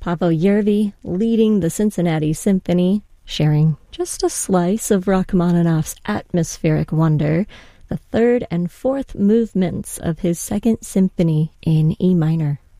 Paavo Järvi leading the Cincinnati Symphony, sharing just a slice of Rachmaninoff's atmospheric wonder, the third and fourth movements of his Second Symphony in E minor.